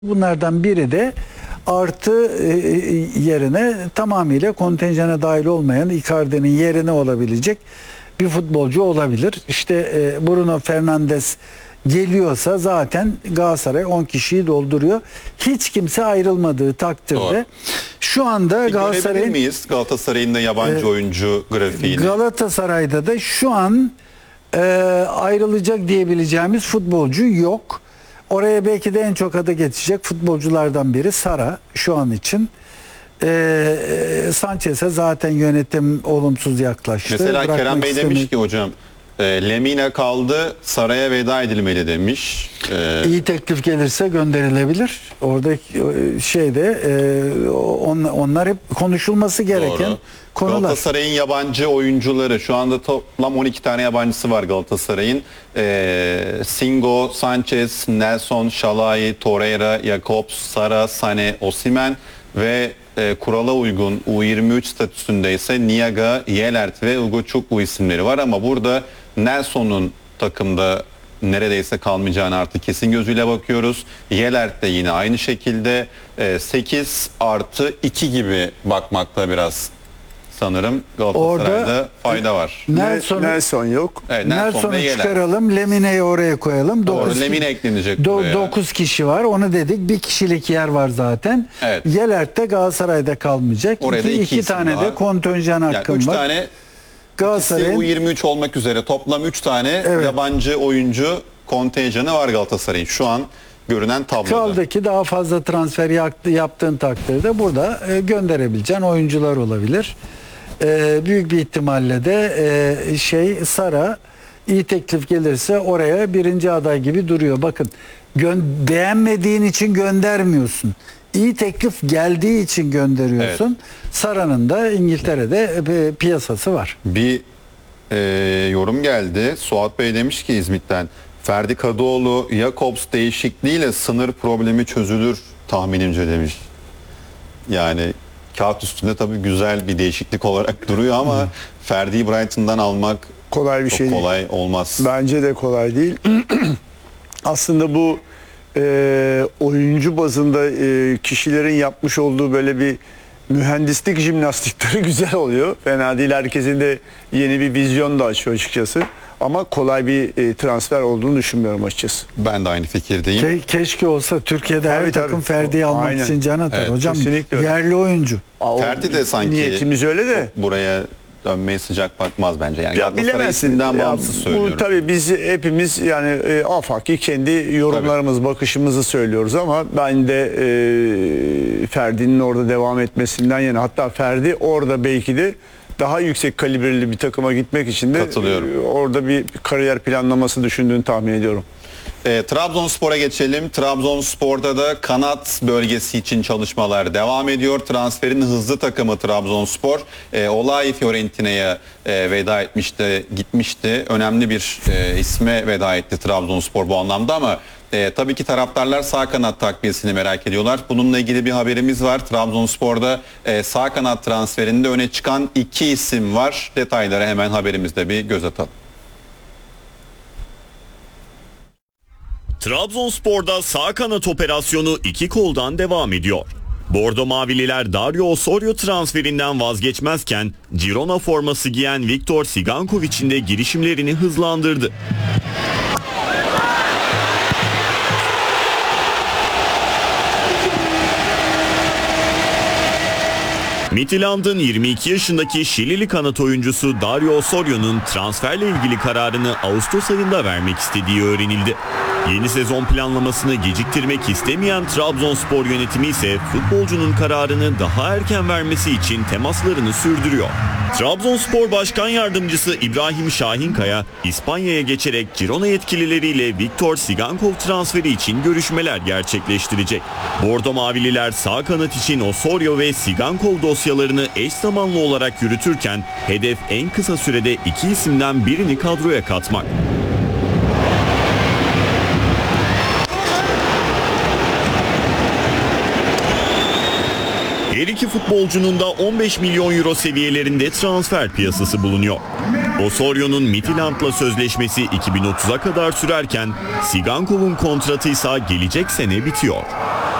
Bunlardan biri de artı yerine tamamıyla kontenjana dahil olmayan Icardi'nin yerine olabilecek bir futbolcu olabilir. İşte Bruno Fernandes geliyorsa zaten Galatasaray 10 kişiyi dolduruyor. Hiç kimse ayrılmadığı takdirde Doğru. şu anda Görebilir miyiz Galatasaray'ın da yabancı oyuncu grafiğini? Galatasaray'da da şu an ayrılacak diyebileceğimiz futbolcu yok. Oraya belki de en çok adı geçecek futbolculardan biri Sara şu an için. Sanchez'e zaten yönetim olumsuz yaklaştı. Mesela Bırakmak Kerem Bey istemedi. demiş ki hocam Lemina kaldı, Saray'a veda edilmeli demiş. İyi teklif gelirse gönderilebilir. Oradaki onlar hep konuşulması gereken Doğru. konular. Galatasaray'ın yabancı oyuncuları şu anda toplam 12 tane yabancısı var Galatasaray'ın. Singo, Sanchez, Nelson, Şalai, Torreira, Jakobs, Sara, Sané, Osimhen ve kurala uygun U23 statüsünde ise Niaga, Yelert ve Ugochukwu isimleri var ama burada Nelson'un takımda neredeyse kalmayacağını artık kesin gözüyle bakıyoruz. Yelert de yine aynı şekilde 8+2 gibi bakmakta biraz sanırım Galatasaray'da Orada fayda var. Nelson yok. Evet, Nelson Nelson'u ve Yelert. çıkaralım, Lemine'yi oraya koyalım. Doğru, Lemine eklenecek buraya. 9 kişi var. Onu dedik. Bir kişilik yer var zaten. Evet. Yelert de Galatasaray'da kalmayacak. Oraya da iki iki isim tane var. de kontenjan Yani hakkım 3 var. tane Galatasaray'ın U23 olmak üzere toplam 3 tane Evet. yabancı oyuncu kontenjanı var Galatasaray'ın şu an görünen tabloda. kaldı ki daha fazla transfer yaptığın takdirde burada gönderebileceğin oyuncular olabilir. Büyük bir ihtimalle de Sara iyi teklif gelirse oraya birinci aday gibi duruyor. Bakın beğenmediğin için göndermiyorsun. İyi teklif geldiği için gönderiyorsun. Sara'nın da İngiltere'de piyasası var. Bir yorum geldi. Suat Bey demiş ki İzmit'ten Ferdi Kadıoğlu, Jakobs değişikliğiyle sınır problemi çözülür tahminimce demiş. Yani kağıt üstünde tabii güzel bir değişiklik olarak duruyor ama Ferdi'yi Brighton'dan almak Kolay bir çok şey değil. kolay olmaz. Bence de kolay değil. Aslında bu oyuncu bazında kişilerin yapmış olduğu böyle bir mühendislik jimnastikleri güzel oluyor. Fena değil. Herkesin de yeni bir vizyon da açıyor açıkçası. Ama kolay bir transfer olduğunu düşünmüyorum açıkçası. Ben de aynı fikirdeyim. Keşke olsa Türkiye'de her Tabii, takım tabii. Ferdi'yi almak Aynen. için can atar. Evet, Hocam kesinlikle öyle. yerli oyuncu. Ferdi de sanki Niyetimiz öyle de. buraya dönmeye sıcak bakmaz bence. Yani Ya Galatasaray bilemezsin. isimden Ya bağımsız söylüyorum. bu tabii biz hepimiz yani afaki kendi yorumlarımız, bakışımızı söylüyoruz ama ben de Ferdi'nin orada devam etmesinden yana, hatta Ferdi orada belki de daha yüksek kalibreli bir takıma gitmek için de Katılıyorum. Orada bir kariyer planlaması düşündüğünü tahmin ediyorum. Trabzonspor'a geçelim. Trabzonspor'da da kanat bölgesi için çalışmalar devam ediyor. Transferin hızlı takımı Trabzonspor. Olay Fiorentina'ya veda etmişti, gitmişti. Önemli bir isme veda etti Trabzonspor bu anlamda ama tabii ki taraftarlar sağ kanat takviyesini merak ediyorlar. Bununla ilgili bir haberimiz var. Trabzonspor'da sağ kanat transferinde öne çıkan 2 isim var. Detaylara hemen haberimizde bir göz atalım. Trabzonspor'da sağ kanat operasyonu 2 koldan devam ediyor. Bordo Mavililer Dario Osorio transferinden vazgeçmezken Girona forması giyen Viktor Sigankovic'in de girişimlerini hızlandırdı. Midtjylland'ın 22 yaşındaki Şilili kanat oyuncusu Dario Osorio'nun transferle ilgili kararını Ağustos ayında vermek istediği öğrenildi. Yeni sezon planlamasını geciktirmek istemeyen Trabzonspor yönetimi ise futbolcunun kararını daha erken vermesi için temaslarını sürdürüyor. Trabzonspor Başkan Yardımcısı İbrahim Şahinkaya, İspanya'ya geçerek Girona yetkilileriyle Viktor Sigankov transferi için görüşmeler gerçekleştirecek. Bordo Mavililer sağ kanat için Osorio ve Sigankov dosyalarını eş zamanlı olarak yürütürken hedef en kısa sürede 2 isimden birini kadroya katmak. Her iki futbolcunun da 15 milyon euro seviyelerinde transfer piyasası bulunuyor. Osorio'nun Midtjylland'la sözleşmesi 2030'a kadar sürerken Sigankov'un kontratı ise gelecek sene bitiyor.